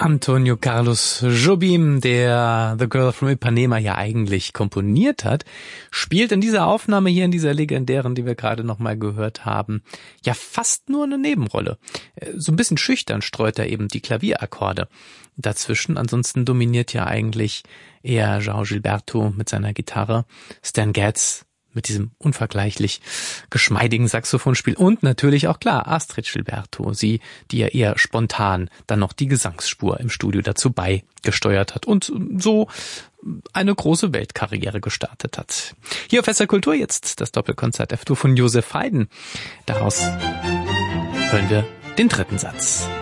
Antonio Carlos Jobim, der The Girl from Ipanema ja eigentlich komponiert hat, spielt in dieser Aufnahme hier, in dieser legendären, die wir gerade nochmal gehört haben, ja fast nur eine Nebenrolle. So ein bisschen schüchtern streut er eben die Klavierakkorde dazwischen. Ansonsten dominiert ja eigentlich eher João Gilberto mit seiner Gitarre, Stan Getz mit diesem unvergleichlich geschmeidigen Saxophonspiel und natürlich auch klar Astrid Gilberto, sie, die ja eher spontan dann noch die Gesangsspur im Studio dazu beigesteuert hat und so eine große Weltkarriere gestartet hat. Hier auf SR Kultur jetzt das Doppelkonzert F-Dur von Joseph Haydn. Daraus hören wir den dritten Satz.